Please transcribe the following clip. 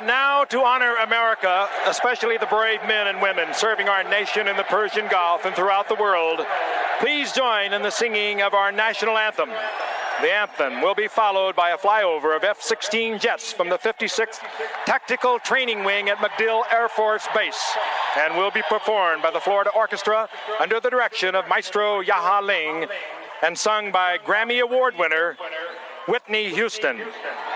now to honor America, especially the brave men and women serving our nation in the Persian Gulf and throughout the world, please join in the singing of our national anthem. The anthem will be followed by a flyover of F-16 jets from the 56th Tactical Training Wing at MacDill Air Force Base and will be performed by the Florida Orchestra under the direction of Maestro Yaha Ling and sung by Grammy Award winner Whitney Houston.